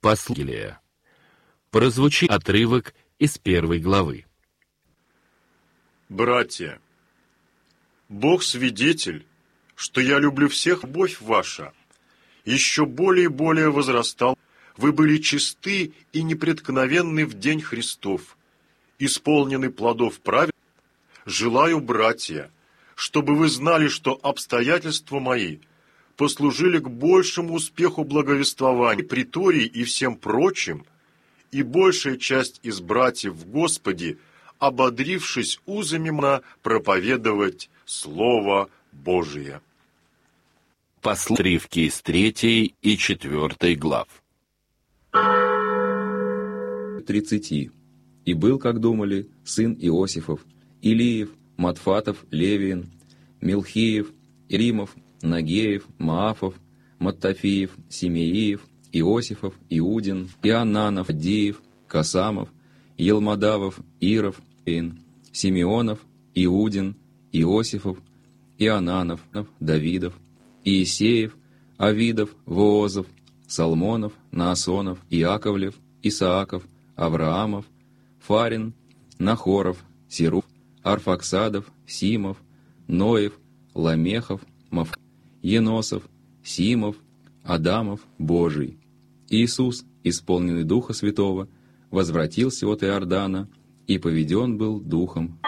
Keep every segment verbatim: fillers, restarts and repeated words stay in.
Послание. Прозвучит отрывок из первой главы. Братья, Бог свидетель, что я люблю всех, любовь ваша еще более и более возрастал. Вы были чисты и непреткновенны в день Христов, исполнены плодов праведности. Желаю, братья, чтобы вы знали, что обстоятельства мои послужили к большему успеху благовествования, притории и всем прочим, и большая часть из братьев в Господе, ободрившись узами на проповедовать Слово Божие. Отрывки из третьей и четвертой глав. тридцати. И был, как думали, сын Иосифов, Илиев, Матфатов, Левиин, Милхиев, Римов, Нагеев, Маафов, Маттафиев, Симеиев, Иосифов, Иудин, Иоаннанов, Адиев, Касамов, Елмадавов, Иров, Ин, Симеонов, Иудин, Иосифов, Иоаннанов, Давидов, Иисеев, Авидов, Воозов, Салмонов, Наасонов, Иаковлев, Исааков, Авраамов, Фарин, Нахоров, Сируф, Арфаксадов, Симов, Ноев, Ламехов, Маф, Еносов, Симов, Адамов, Божий. Иисус, исполненный Духа Святого, возвратился от Иордана и поведен был Духом.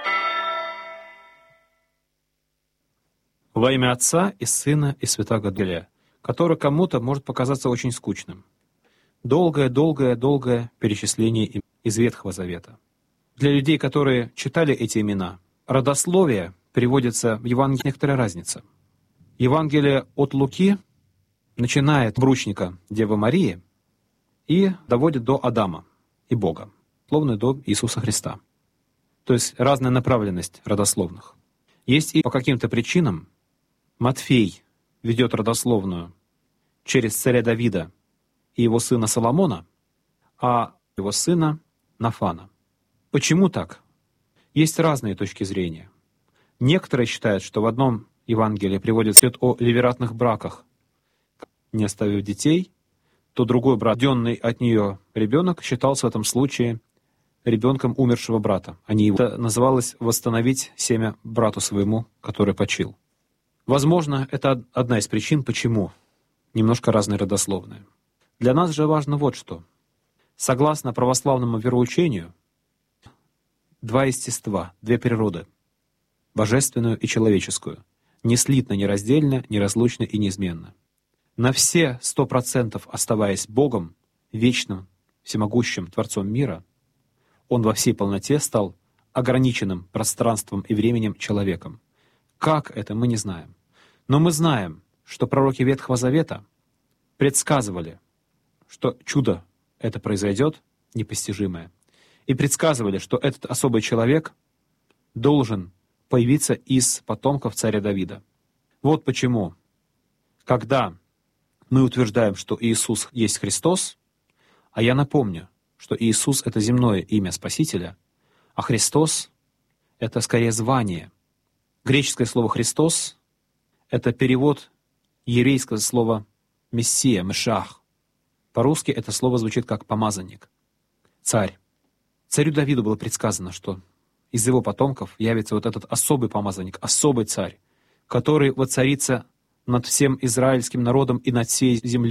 Во имя Отца и Сына и Святаго Духа, который кому-то может показаться очень скучным. Долгое-долгое-долгое перечисление имен из Ветхого Завета. Для людей, которые читали эти имена, родословие переводится в Евангелие некоторая разница. Евангелие от Луки начинает с бручника Девы Марии и доводит до Адама и Бога, словно до Иисуса Христа. То есть разная направленность родословных. Есть и по каким-то причинам Матфей ведет родословную через царя Давида и его сына Соломона, а его сына Нафана. Почему так? Есть разные точки зрения. Некоторые считают, что в одном Евангелии приводится о ливератных браках. Не оставив детей, то другой брат, рожденный от нее ребенок, считался в этом случае ребенком умершего брата. А не его. Это называлось «восстановить семя брату своему, который почил». Возможно, это одна из причин, почему немножко разные родословные. Для нас же важно вот что. Согласно православному вероучению, два естества, две природы, божественную и человеческую, не слитно, нераздельно, неразлучно и неизменно. На все сто процентов оставаясь Богом, вечным, всемогущим Творцом мира, Он во всей полноте стал ограниченным пространством и временем человеком. Как это, мы не знаем. Но мы знаем, что пророки Ветхого Завета предсказывали, что чудо это произойдет, непостижимое, и предсказывали, что этот особый человек должен появиться из потомков царя Давида. Вот почему, когда мы утверждаем, что Иисус есть Христос, а я напомню, что Иисус — это земное имя Спасителя, а Христос — это скорее звание. Греческое слово «Христос» — это перевод еврейского слова «мессия», «мешах». По-русски это слово звучит как «помазанник», «царь». Царю Давиду было предсказано, что из его потомков явится вот этот особый помазанник, особый царь, который воцарится над всем израильским народом и над всей землей.